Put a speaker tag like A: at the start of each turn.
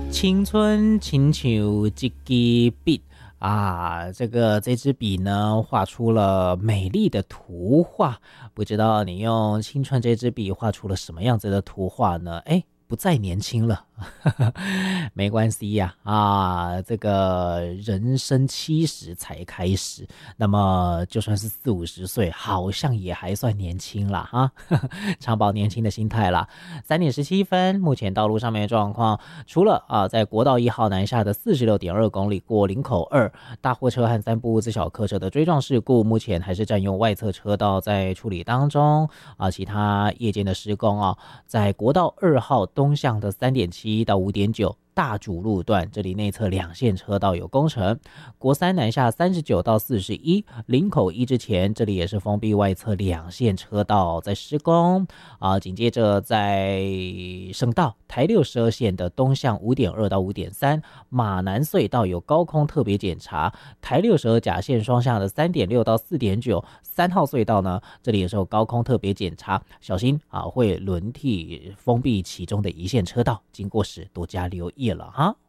A: 青春亲像一支笔啊，这支笔呢，画出了美丽的图画。不知道你用青春这支笔画出了什么样子的图画呢？不再年轻了，没关系呀，这个人生70才开始，那么就算是40、50岁，好像也还算年轻啦哈，长保年轻的心态啦。3:17，目前道路上面的状况，除了在国道1号南下的46.2公里过林口2，大货车和3部自小客车的追撞事故，目前还是占用外侧车道在处理当中其他夜间的施工在国道2号东向的3.7到5.9大主路段，这里内侧2线车道有工程。国3南下39到41，林口1之前，这里也是封闭外侧2线车道在施工紧接着在省道台612线的东向5.2到5.3，马南隧道有高空特别检查，台612甲线双向的3.6到4.9， 3号隧道呢，这里也是有高空特别检查，小心会轮替封闭其中的一线车道，经过时多加留意了哈。